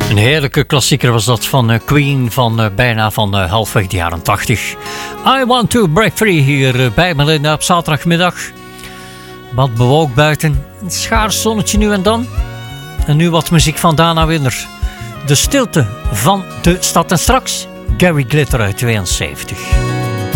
Een heerlijke klassieker was dat van Queen van bijna van halfweg de jaren 80. I Want to Break Free hier bij Melinda op zaterdagmiddag. Wat bewolkt buiten, een schaars zonnetje nu en dan. En nu wat muziek van Dana Winner. De stilte van de stad en straks Gary Glitter uit 72.